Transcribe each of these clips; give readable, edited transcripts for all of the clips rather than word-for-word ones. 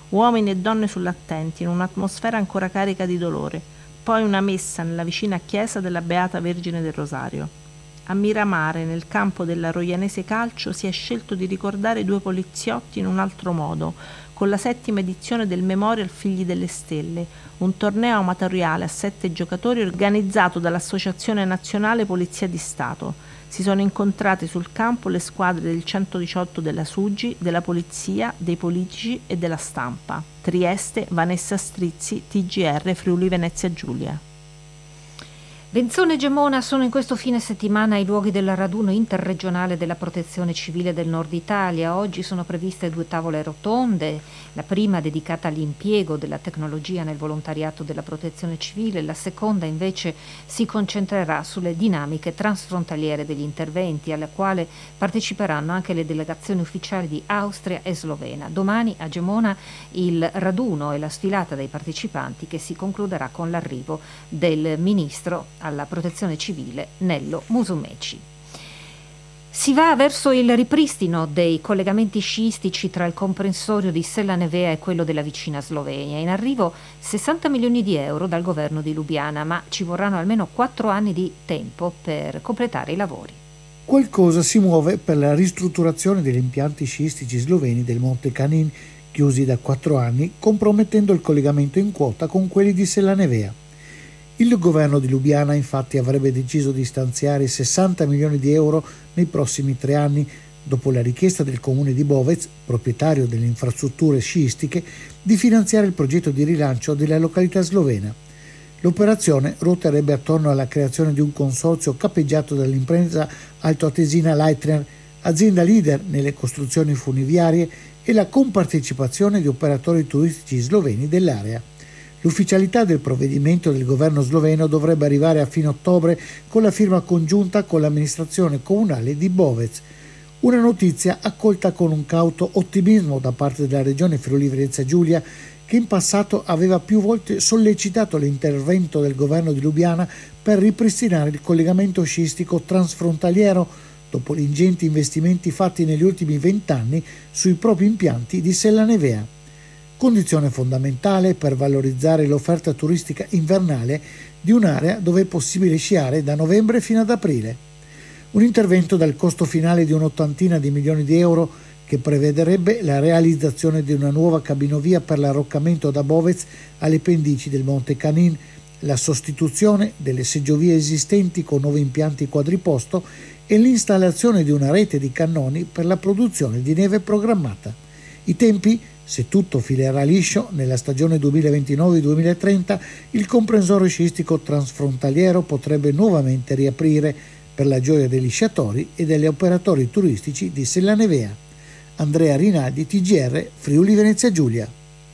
uomini e donne sull'attenti, in un'atmosfera ancora carica di dolore, poi una messa nella vicina chiesa della Beata Vergine del Rosario. A Miramare, nel campo della Roianese Calcio, si è scelto di ricordare 2 poliziotti in un altro modo, con la 7ª edizione del Memorial Figli delle Stelle, un torneo amatoriale a 7 giocatori organizzato dall'Associazione Nazionale Polizia di Stato. Si sono incontrate sul campo le squadre del 118 della SUGI, della Polizia, dei politici e della stampa. Trieste, Vanessa Strizzi, TGR Friuli Venezia Giulia. Venzone e Gemona sono in questo fine settimana i luoghi del raduno interregionale della Protezione Civile del Nord Italia. Oggi sono previste 2 tavole rotonde, la prima dedicata all'impiego della tecnologia nel volontariato della Protezione Civile, la seconda invece si concentrerà sulle dinamiche transfrontaliere degli interventi, alla quale parteciperanno anche le delegazioni ufficiali di Austria e Slovenia. Domani a Gemona il raduno e la sfilata dei partecipanti, che si concluderà con l'arrivo del ministro alla Protezione Civile Nello Musumeci. Si va verso il ripristino dei collegamenti sciistici tra il comprensorio di Sella Nevea e quello della vicina Slovenia. In arrivo 60 milioni di euro dal governo di Lubiana, ma ci vorranno almeno 4 anni di tempo per completare i lavori. Qualcosa si muove per la ristrutturazione degli impianti sciistici sloveni del Monte Canin, chiusi da 4 anni, compromettendo il collegamento in quota con quelli di Sella Nevea. Il governo di Lubiana infatti avrebbe deciso di stanziare 60 milioni di euro nei prossimi 3 anni, dopo la richiesta del comune di Bovec, proprietario delle infrastrutture sciistiche, di finanziare il progetto di rilancio della località slovena. L'operazione ruoterebbe attorno alla creazione di un consorzio capeggiato dall'impresa altoatesina Leitner, azienda leader nelle costruzioni funiviarie, e la compartecipazione di operatori turistici sloveni dell'area. L'ufficialità del provvedimento del governo sloveno dovrebbe arrivare a fine ottobre con la firma congiunta con l'amministrazione comunale di Bovec. Una notizia accolta con un cauto ottimismo da parte della regione Friuli Venezia Giulia, che in passato aveva più volte sollecitato l'intervento del governo di Lubiana per ripristinare il collegamento sciistico transfrontaliero dopo gli ingenti investimenti fatti negli ultimi 20 anni sui propri impianti di Sella Nevea. Condizione fondamentale per valorizzare l'offerta turistica invernale di un'area dove è possibile sciare da novembre fino ad aprile. Un intervento dal costo finale di un'ottantina di milioni di euro, che prevederebbe la realizzazione di una nuova cabinovia per l'arroccamento da Bovec alle pendici del Monte Canin, la sostituzione delle seggiovie esistenti con nuovi impianti quadriposto e l'installazione di una rete di cannoni per la produzione di neve programmata. I tempi? Se tutto filerà liscio, nella stagione 2029-2030 il comprensorio sciistico transfrontaliero potrebbe nuovamente riaprire, per la gioia degli sciatori e degli operatori turistici di Sella Nevea. Andrea Rinaldi, TGR Friuli Venezia Giulia.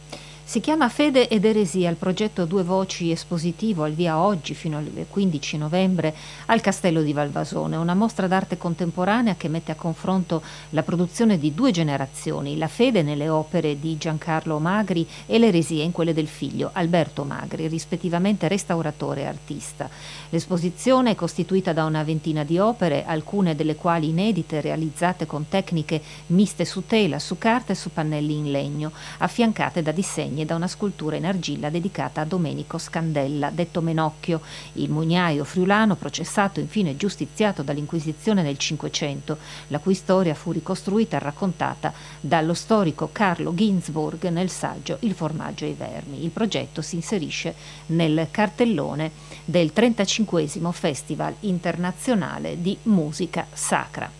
Si chiama Fede ed Eresia il progetto a 2 voci espositivo, al via oggi fino al 15 novembre al Castello di Valvasone, una mostra d'arte contemporanea che mette a confronto la produzione di 2 generazioni, la fede nelle opere di Giancarlo Magri e l'eresia in quelle del figlio Alberto Magri, rispettivamente restauratore e artista. L'esposizione è costituita da una ventina di opere, alcune delle quali inedite, realizzate con tecniche miste su tela, su carta e su pannelli in legno, affiancate da disegni e da una scultura in argilla dedicata a Domenico Scandella, detto Menocchio, il mugnaio friulano processato e infine giustiziato dall'Inquisizione nel Cinquecento, la cui storia fu ricostruita e raccontata dallo storico Carlo Ginzburg nel saggio Il formaggio e i vermi. Il progetto si inserisce nel cartellone del 35° Festival internazionale di musica sacra.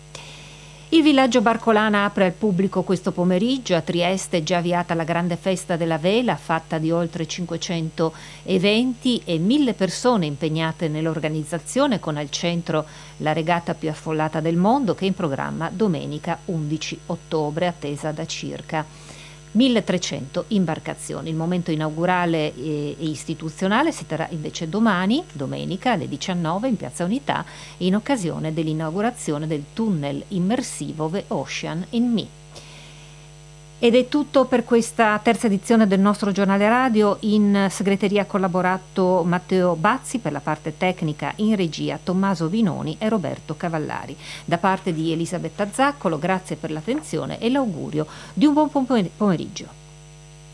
Il villaggio Barcolana apre al pubblico questo pomeriggio. A Trieste è già avviata la grande festa della vela, fatta di oltre 500 eventi e 1000 persone impegnate nell'organizzazione, con al centro la regata più affollata del mondo, che è in programma domenica 11 ottobre, attesa da circa 1300 imbarcazioni. Il momento inaugurale e istituzionale si terrà invece domani, domenica, alle 19 in Piazza Unità, in occasione dell'inaugurazione del tunnel immersivo The Ocean in Me. Ed è tutto per questa terza edizione del nostro giornale radio. In segreteria ha collaborato Matteo Bazzi, per la parte tecnica in regia Tommaso Vinoni e Roberto Cavallari. Da parte di Elisabetta Zaccolo, grazie per l'attenzione e l'augurio di un buon pomeriggio.